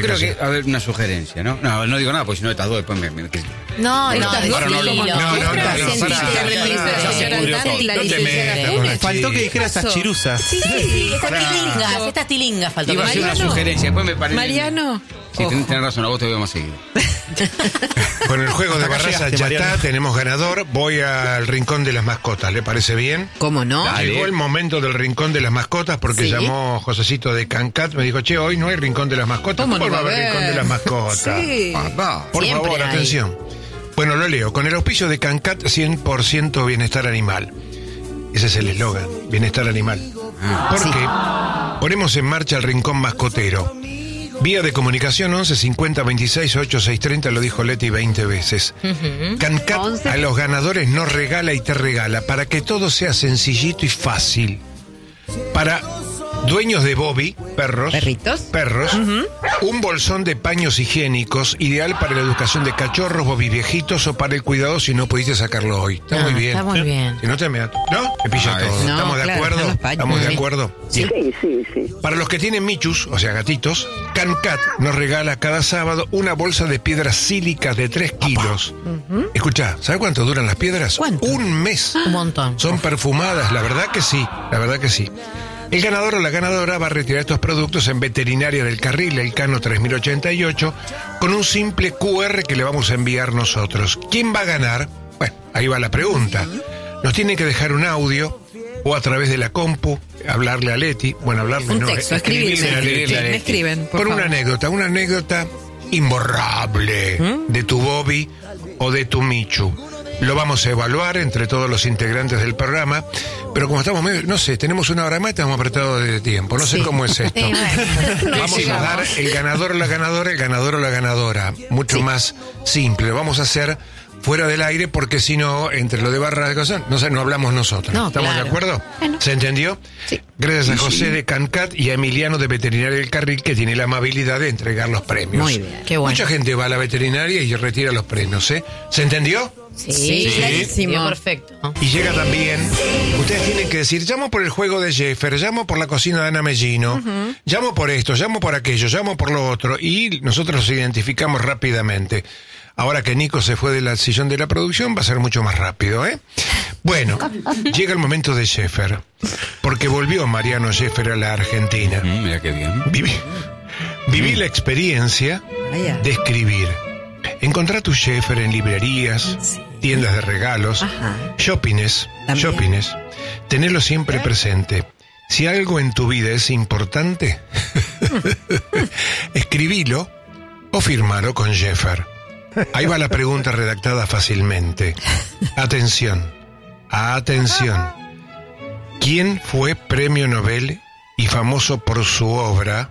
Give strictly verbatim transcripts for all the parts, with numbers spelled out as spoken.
creo que, a ver, una sugerencia, ¿no? No, no digo nada, porque si no estas dos después me... me no, bueno, estas dos no, no, no, no, no, faltó que dijera estas chiruzas. Sí, estas tilingas, estas tilingas faltó. Iba a hacer una sugerencia, después me parece... Mariano. Sí, tenés, tenés razón, a vos te veo más seguido. Con el juego de Barraza ya está, tenemos ganador. Voy al rincón de las mascotas, ¿le parece bien? ¿Cómo no? Dale. Llegó el momento del rincón de las mascotas porque ¿Sí? llamó Josecito de Cancat, me dijo, che, hoy no hay rincón de las mascotas. ¿Cómo no va a haber haber? rincón de las mascotas? Sí. Papá, por Siempre favor, hay. atención. Bueno, lo leo. Con el auspicio de Cancat, cien por ciento bienestar animal. Ese es el eslogan, bienestar animal. Porque ponemos en marcha el rincón mascotero. Vía de comunicación once cincuenta veintiséis ochenta y seis treinta, lo dijo Leti veinte veces. Uh-huh. Cancat a los ganadores nos regala y te regala para que todo sea sencillito y fácil. Para dueños de Bobby, perros, perritos, perros, uh-huh. un bolsón de paños higiénicos, ideal para la educación de cachorros, Bobby viejitos o para el cuidado si no pudiste sacarlo hoy. Está no, muy bien. Está muy bien. Si no te me ¿no? Te pilla Ah, todo. no, ¿Estamos de claro, acuerdo? ¿Estamos de sí. acuerdo? Sí, sí, sí. Para los que tienen michus, o sea, gatitos, Cancat nos regala cada sábado una bolsa de piedras sílicas de tres kilos. Uh-huh. Escuchá, ¿sabes cuánto duran las piedras? ¿Cuánto? Un mes. Un montón. Son perfumadas, la verdad que sí, la verdad que sí. El ganador o la ganadora va a retirar estos productos en Veterinaria del Carril, el Cano tres mil ochenta y ocho, con un simple cu erre que le vamos a enviar nosotros. ¿Quién va a ganar? Bueno, ahí va la pregunta. Nos tiene que dejar un audio o a través de la compu, hablarle a Leti, bueno, hablarle un no, texto, escribirle escribirme, a Leti. me escriben, por Con favor. una anécdota, una anécdota imborrable ¿Mm? de tu Bobby o de tu Michu. Lo vamos a evaluar entre todos los integrantes del programa, pero como estamos medio, no sé, tenemos una hora más y estamos apretados de tiempo, no sé Sí. cómo es esto. Sí, bueno. Vamos a dar el ganador o la ganadora, el ganador o la ganadora, mucho Sí. más simple. Lo vamos a hacer fuera del aire porque si no, entre lo de barra de cosas, no sé, no hablamos nosotros. No, ¿Estamos claro. de acuerdo? Bueno. ¿Se entendió? Sí. Gracias a José de Cancat y a Emiliano de Veterinaria del Carril que tiene la amabilidad de entregar los premios. Muy bien. Qué bueno. Mucha gente va a la veterinaria y retira los premios, ¿eh? ¿Se entendió? Sí, Sí, clarísimo. Bien, perfecto. Y llega también, ustedes tienen que decir, llamo por el juego de Jeffer, llamo por la cocina de Ana Mellino, uh-huh. llamo por esto, llamo por aquello, llamo por lo otro, y nosotros los identificamos rápidamente. Ahora que Nico se fue del sillón de la producción, va a ser mucho más rápido, ¿eh? Bueno, llega el momento de Jeffer, porque volvió Mariano Jeffer a la Argentina. Mm, mira qué bien. Viví, viví la experiencia Vaya. de escribir. Encontrá tu Jeffer en librerías, Sí. tiendas de regalos, Ajá. shoppings, También. shoppings. Tenerlo siempre presente. Si algo en tu vida es importante, escribilo o firmalo con Jeffer. Ahí va la pregunta redactada fácilmente. Atención, atención. ¿Quién fue premio Nobel y famoso por su obra?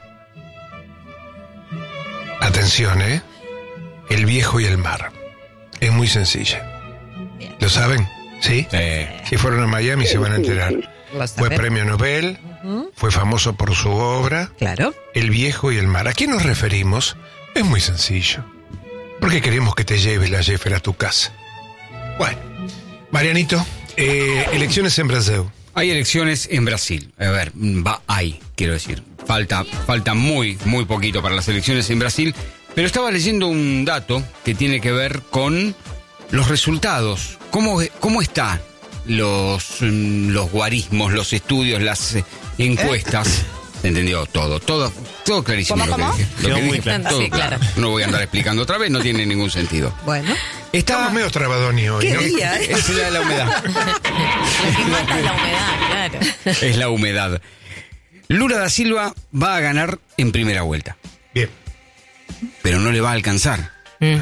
Atención, ¿eh? El viejo y el mar. Es muy sencilla. ¿Lo saben? ¿Sí? Sí. Si fueron a Miami se van a enterar. Lo Fue saben. premio Nobel, fue famoso por su obra, Claro. El viejo y el mar. ¿A quién nos referimos? Es muy sencillo. Porque queremos que te lleves la Jeffer a tu casa. Bueno, Marianito, eh, elecciones en Brasil. Hay elecciones en Brasil. A ver, va, hay, quiero decir. Falta, falta muy, muy poquito para las elecciones en Brasil. Pero estaba leyendo un dato que tiene que ver con los resultados. ¿Cómo, cómo están los, los guarismos, los estudios, las eh, encuestas? ¿Se entendió? Todo, todo, todo clarísimo. ¿Cómo, lo cómo? que dije. Lo Quedó que muy dije, claro. todo Sí, claro. No voy a andar explicando otra vez, no tiene ningún sentido. Bueno. Está, Estamos medio trabadoni hoy, ¿Qué ¿no? día, eh? es la, la humedad. Lo que mata es la humedad, claro. Es la humedad. Lula da Silva va a ganar en primera vuelta, Bien. pero no le va a alcanzar. Eh,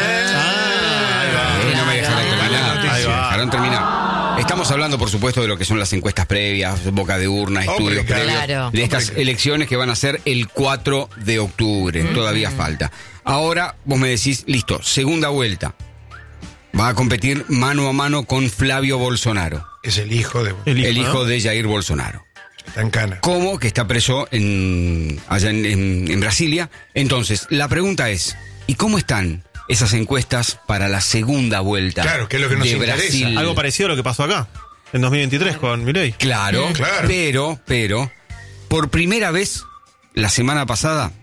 no me dejaron terminar. Ahí Me va. dejaron terminar. Estamos hablando, por supuesto, de lo que son las encuestas previas, boca de urna, estudios Hombre, previos, claro. de estas Hombre. elecciones que van a ser el cuatro de octubre. Todavía falta. Ahora vos me decís, listo, segunda vuelta. Va a competir mano a mano con Flavio Bolsonaro, Es el hijo de... El hijo, el hijo ¿no? de Jair Bolsonaro. Está en cana. Como que está preso en, allá en, en- en Brasilia. Entonces, la pregunta es, ¿y cómo están esas encuestas para la segunda vuelta Claro, que es lo que nos de interesa. Brasil? Algo parecido a lo que pasó acá, en dos mil veintitrés con Milei. Claro, Claro. pero, pero, por primera vez, la semana pasada,